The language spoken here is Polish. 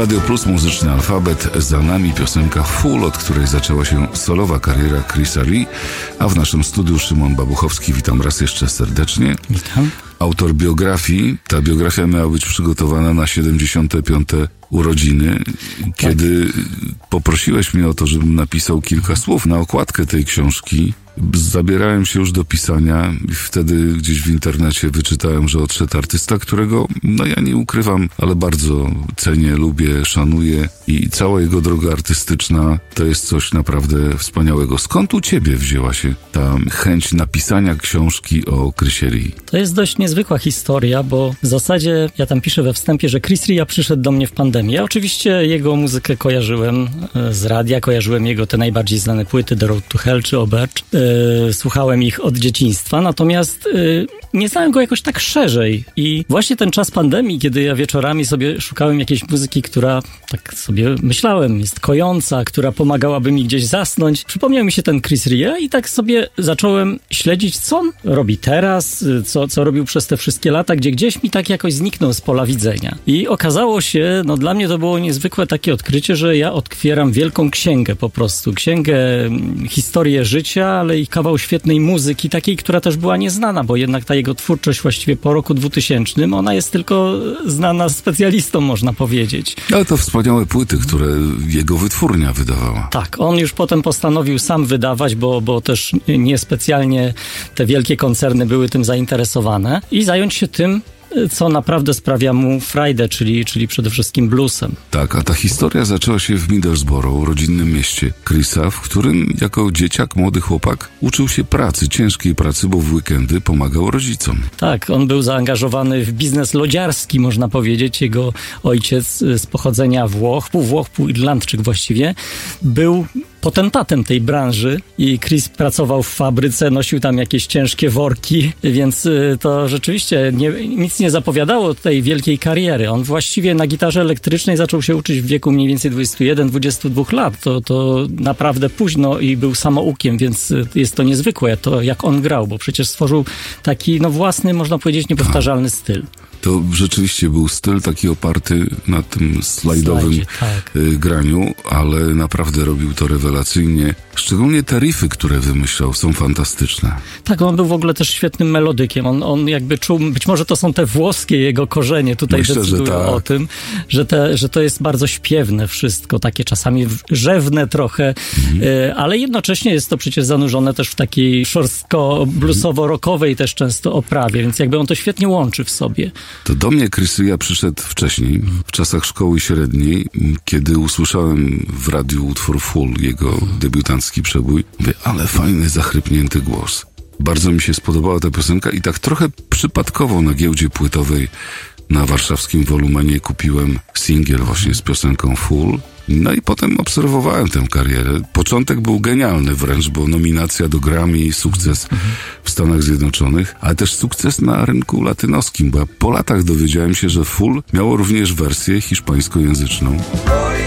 Radio Plus, Muzyczny Alfabet. Za nami piosenka Full, od której zaczęła się solowa kariera Chrisa Rea, a w naszym studiu Szymon Babuchowski. Witam raz jeszcze serdecznie. Witam. Autor biografii. Ta biografia miała być przygotowana na 75. urodziny, kiedy poprosiłeś mnie o to, żebym napisał kilka słów na okładkę tej książki. Zabierałem się już do pisania i wtedy gdzieś w internecie wyczytałem, że odszedł artysta, którego, ja nie ukrywam, ale bardzo cenię, lubię, szanuję i cała jego droga artystyczna to jest coś naprawdę wspaniałego. Skąd u ciebie wzięła się ta chęć napisania książki o Chrisie Rea? To jest dość niezwykła historia, bo w zasadzie ja tam piszę we wstępie, że Chris Rea przyszedł do mnie w pandemii. Ja oczywiście jego muzykę kojarzyłem z radia, kojarzyłem jego te najbardziej znane płyty The Road to Hell czy Obecz. Słuchałem ich od dzieciństwa, natomiast nie znałem go jakoś tak szerzej i właśnie ten czas pandemii, kiedy ja wieczorami sobie szukałem jakiejś muzyki, która, tak sobie myślałem, jest kojąca, która pomagałaby mi gdzieś zasnąć, przypomniał mi się ten Chris Rea i tak sobie zacząłem śledzić, co on robi teraz, co robił przez te wszystkie lata, gdzie gdzieś mi tak jakoś zniknął z pola widzenia. I okazało się, dla mnie to było niezwykłe takie odkrycie, że ja otwieram wielką księgę po prostu, księgę historię życia, ale i kawał świetnej muzyki, takiej, która też była nieznana, bo jednak ta jego twórczość właściwie po roku 2000, ona jest tylko znana specjalistom, można powiedzieć. Ale to wspaniałe płyty, które jego wytwórnia wydawała. Tak, on już potem postanowił sam wydawać, bo też niespecjalnie te wielkie koncerny były tym zainteresowane i zająć się tym, co naprawdę sprawia mu frajdę, czyli przede wszystkim bluesem. Tak, a ta historia zaczęła się w Middlesbrough, rodzinnym mieście Chrisa, w którym jako dzieciak, młody chłopak uczył się pracy, ciężkiej pracy, bo w weekendy pomagał rodzicom. Tak, on był zaangażowany w biznes lodziarski, można powiedzieć. Jego ojciec z pochodzenia pół Irlandczyk właściwie, był potentatem tej branży i Chris pracował w fabryce, nosił tam jakieś ciężkie worki, więc to rzeczywiście nic nie zapowiadało tej wielkiej kariery. On właściwie na gitarze elektrycznej zaczął się uczyć w wieku mniej więcej 21-22 lat. To naprawdę późno i był samoukiem, więc jest to niezwykłe, to jak on grał, bo przecież stworzył taki własny, można powiedzieć, niepowtarzalny styl. To rzeczywiście był styl taki oparty na tym slajdowym graniu, ale naprawdę robił to rewelacyjnie. Szczególnie te riffy, które wymyślał, są fantastyczne. Tak, on był w ogóle też świetnym melodykiem. On jakby czuł, być może to są te włoskie jego korzenie tutaj decydują o tym, że to jest bardzo śpiewne wszystko, takie czasami rzewne trochę, ale jednocześnie jest to przecież zanurzone też w takiej szorstko bluesowo-rockowej też często oprawie, więc jakby on to świetnie łączy w sobie. To do mnie Chris Rea przyszedł wcześniej, w czasach szkoły średniej, kiedy usłyszałem w radiu utwór Full, jego debiutancki przebój. Mówię, ale fajny, zachrypnięty głos. Bardzo mi się spodobała ta piosenka i tak trochę przypadkowo na giełdzie płytowej na warszawskim Wolumenie kupiłem singiel właśnie z piosenką Full. No i potem obserwowałem tę karierę. Początek był genialny wręcz, bo nominacja do Grammy, sukces w Stanach Zjednoczonych, ale też sukces na rynku latynoskim, bo ja po latach dowiedziałem się, że Full miało również wersję hiszpańskojęzyczną.